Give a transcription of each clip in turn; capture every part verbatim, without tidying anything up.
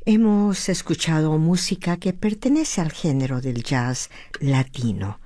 Hemos escuchado música que pertenece al género del jazz latino.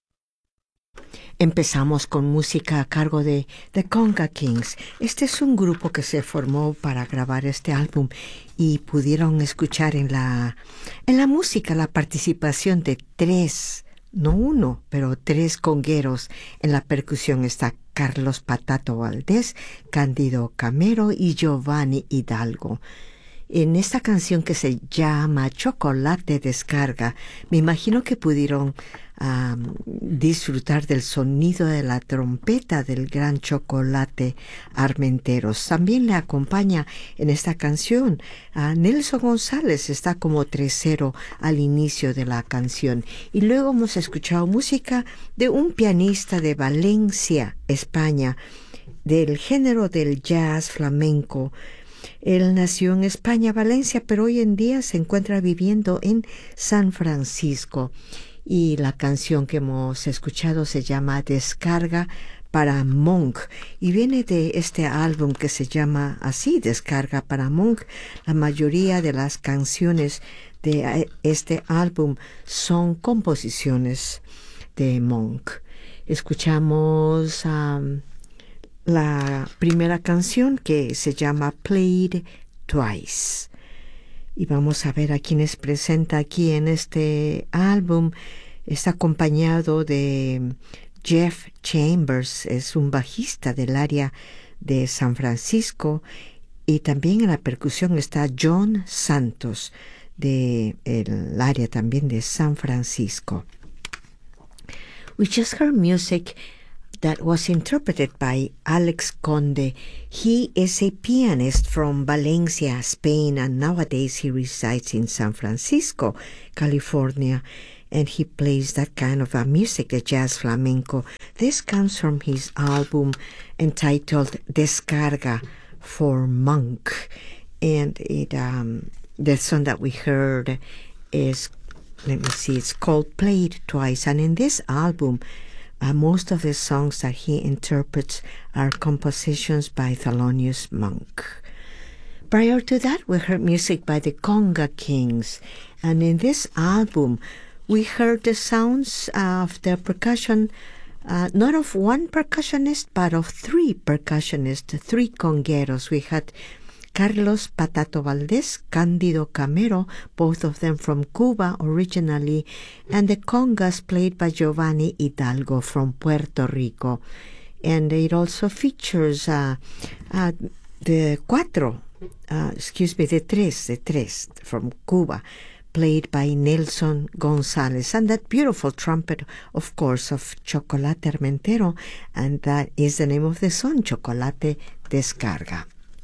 Empezamos con música a cargo de The Conga Kings. Este es un grupo que se formó para grabar este álbum y pudieron escuchar en la, en la música la participación de tres, no uno, pero tres congueros. En la percusión está Carlos Patato Valdés, Cándido Camero y Giovanni Hidalgo. En esta canción que se llama Chocolate Descarga, me imagino que pudieron um, disfrutar del sonido de la trompeta del gran Chocolate Armenteros. También le acompaña en esta canción a Nelson González, está como tercero al inicio de la canción. Y luego hemos escuchado música de un pianista de Valencia, España, del género del jazz flamenco. Él nació en España, Valencia, pero hoy en día se encuentra viviendo en San Francisco. Y la canción que hemos escuchado se llama Descarga para Monk y viene de este álbum que se llama así, Descarga para Monk. La mayoría de las canciones de este álbum son composiciones de Monk. Escuchamos a... Um, la primera canción que se llama Played Twice. Y vamos a ver a quienes presenta aquí en este álbum. Está acompañado de Jeff Chambers, es un bajista del área de San Francisco. Y también en la percusión está John Santos, del área también de San Francisco. We just heard music that was interpreted by Alex Conde. He is a pianist from Valencia, Spain, and nowadays he resides in San Francisco, California, and he plays that kind of a music, the jazz flamenco. This comes from his album entitled Descarga for Monk, and it um, the song that we heard is, let me see, it's called Played Twice, and in this album, Uh, most of the songs that he interprets are compositions by Thelonious Monk. Prior to that, we heard music by the Conga Kings. And in this album, we heard the sounds of the percussion, uh, not of one percussionist, but of three percussionists, three congueros. We had Carlos Patato Valdés, Cándido Camero, both of them from Cuba originally, and the congas played by Giovanni Hidalgo from Puerto Rico. And it also features uh, uh, the cuatro, uh, excuse me, the tres, the tres from Cuba, played by Nelson González, and that beautiful trumpet, of course, of Chocolate Armentero, and that is the name of the song, Chocolate Descarga.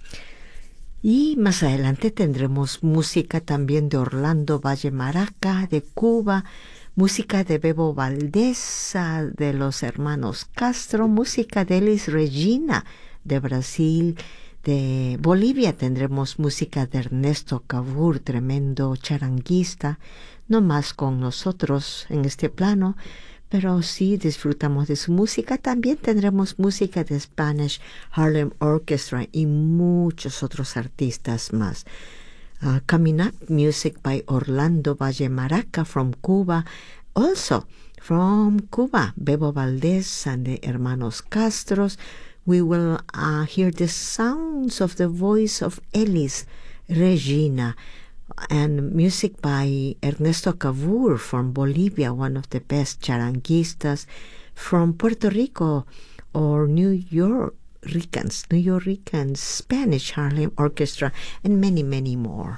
Y más adelante tendremos música también de Orlando Valle Maraca, de Cuba, música de Bebo Valdés, de los hermanos Castro, música de Elis Regina, de Brasil, de Bolivia tendremos música de Ernesto Cavour, tremendo charanguista, no más con nosotros en este plano, pero sí disfrutamos de su música. También tendremos música de Spanish Harlem Orchestra y muchos otros artistas más. Uh, coming up, music by Orlando Valle Maraca from Cuba. Also from Cuba, Bebo Valdés and the Hermanos Castros. We will uh, hear the sounds of the voice of Elis Regina. And music by Ernesto Cavour from Bolivia, one of the best charanguistas, from Puerto Rico or New Yorkers, New Yorkers, Spanish Harlem Orchestra, and many, many more.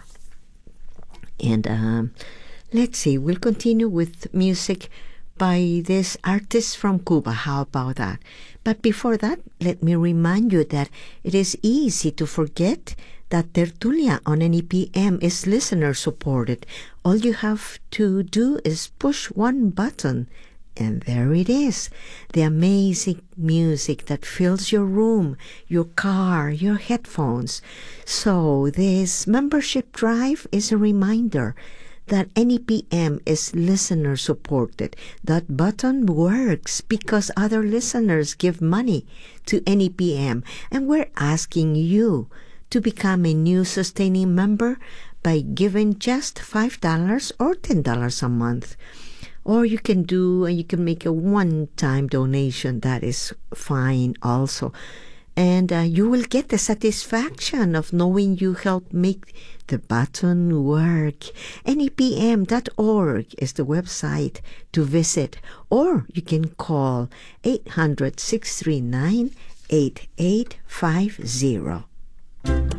And um, let's see, we'll continue with music by this artist from Cuba. How about that? But before that, let me remind you that it is easy to forget that Tertulia on N E P M is listener-supported. All you have to do is push one button, and there it is, the amazing music that fills your room, your car, your headphones. So this membership drive is a reminder that N E P M is listener-supported. That button works because other listeners give money to N E P M, and we're asking you to become a new sustaining member by giving just five dollars or ten dollars a month. Or you can do, you can make a one-time donation. That is fine also. And uh, you will get the satisfaction of knowing you helped make the button work. N E P M dot org is the website to visit. Or you can call eight hundred, six three nine, eight eight five zero.